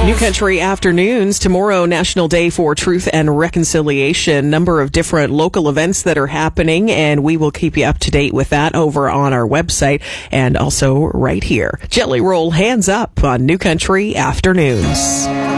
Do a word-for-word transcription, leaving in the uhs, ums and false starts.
New Country Afternoons. Tomorrow, National Day for Truth and Reconciliation. Number of different local events that are happening, and we will keep you up to date with that over on our website and also right here. Jelly Roll Hands Up on New Country Afternoons.